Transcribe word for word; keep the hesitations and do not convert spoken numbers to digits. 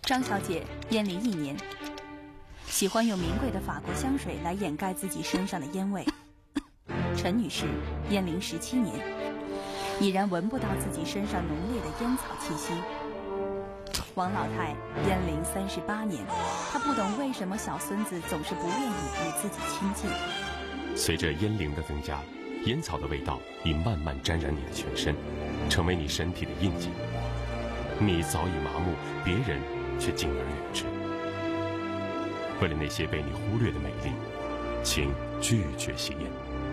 张小姐烟龄一年，喜欢用名贵的法国香水来掩盖自己身上的烟味。陈女士烟龄十七年，已然闻不到自己身上浓烈的烟草气息。王老太烟龄三十八年，她不懂为什么小孙子总是不愿意与自己亲近。 随着烟龄的增加，烟草的味道已慢慢沾染你的全身，成为你身体的印记。你早已麻木，别人却敬而远之。为了那些被你忽略的美丽，请拒绝吸烟。